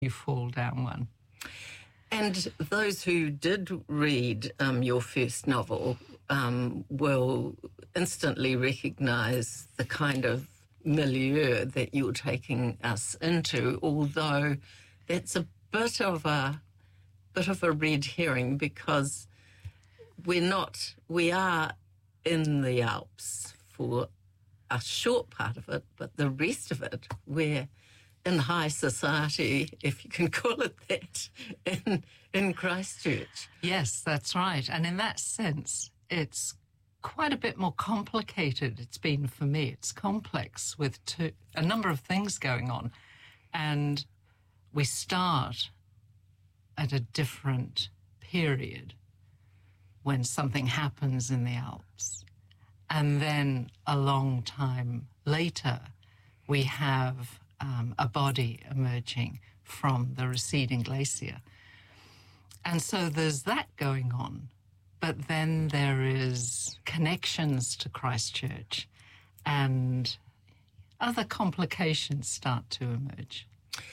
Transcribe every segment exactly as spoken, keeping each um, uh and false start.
you fall down one. And those who did read um, your first novel um, will instantly recognise the kind of milieu that you're taking us into, although that's a bit of a bit of a red herring, because we're not, we are in the Alps for a short part of it, but the rest of it, we're in high society, if you can call it that, in, in Christchurch. Yes, that's right. And in that sense, it's quite a bit more complicated. It's been for me. It's complex with two, a number of things going on. And we start at a different period when something happens in the Alps. And then a long time later, we have um, a body emerging from the receding glacier. And so there's that going on. But then there is connections to Christchurch, and other complications start to emerge.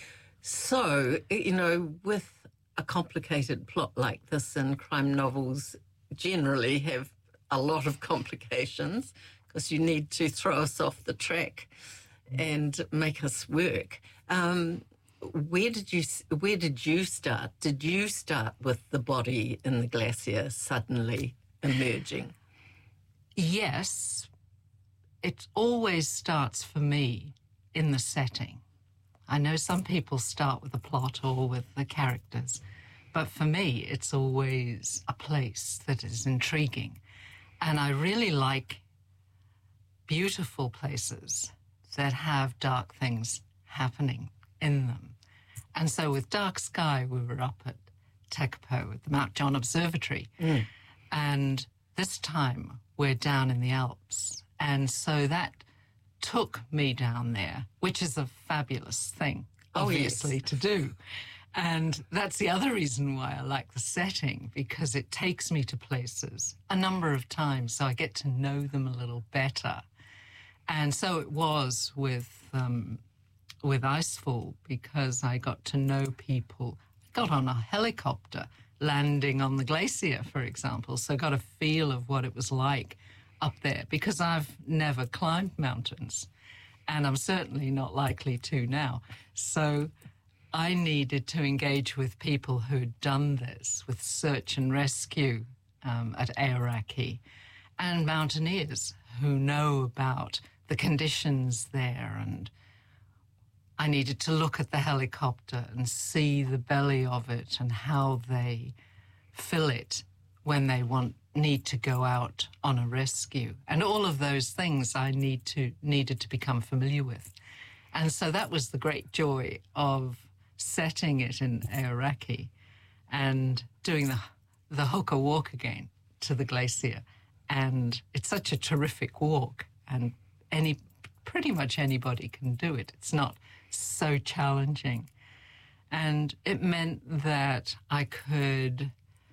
So, you know, with a complicated plot like this, and crime novels generally have a lot of complications because you need to throw us off the track and make us work. Um, where did you where did you start? Did you start with the body in the glacier suddenly emerging? Yes, it always starts for me in the setting. I know some people start with the plot or with the characters, but for me, it's always a place that is intriguing. And I really like beautiful places that have dark things happening in them. And so with Dark Sky, we were up at Tekapo at the Mount John Observatory. Mm. And this time, we're down in the Alps. And so that took me down there, which is a fabulous thing, obviously, oh, yes. to do. And that's the other reason why I like the setting, because it takes me to places a number of times, so I get to know them a little better. And so it was with um, with Icefall, because I got to know people. I got on a helicopter landing on the glacier, for example, so got a feel of what it was like up there, because I've never climbed mountains, and I'm certainly not likely to now. So I needed to engage with people who'd done this, with search and rescue um, at Aoraki, and mountaineers who know about the conditions there. And I needed to look at the helicopter and see the belly of it and how they fill it when they want need to go out on a rescue. And all of those things I need to needed to become familiar with. And so that was the great joy of setting it in Aoraki and doing the the Hoka walk again to the glacier. And it's such a terrific walk, and any pretty much anybody can do it. It's not so challenging. And it meant that I could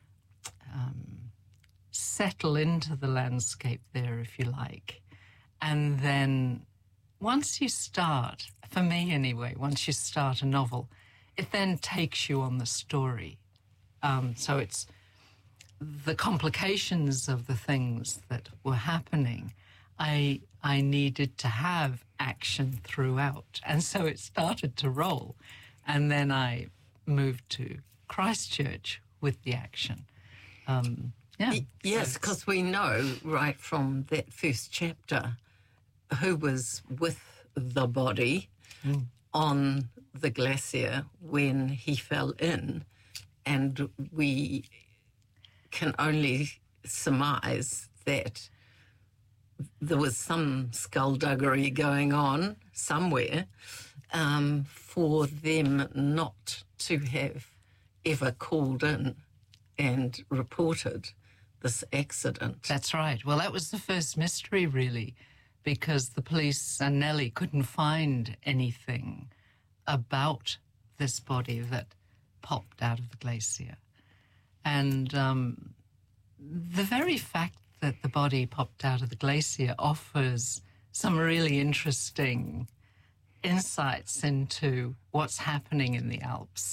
um, settle into the landscape there, if you like. And then once you start, for me anyway, once you start a novel, it then takes you on the story. Um, so it's the complications of the things that were happening. I I needed to have action throughout. And so it started to roll. And then I moved to Christchurch with the action. Um, yeah. Yes, because so we know right from that first chapter who was with the body mm. on the glacier when he fell in. And we can only surmise that there was some skullduggery going on somewhere um, for them not to have ever called in and reported this accident. That's right. Well, that was the first mystery, really, because the police and Nellie couldn't find anything about this body that popped out of the glacier. And um, the very fact that the body popped out of the glacier offers some really interesting insights into what's happening in the Alps.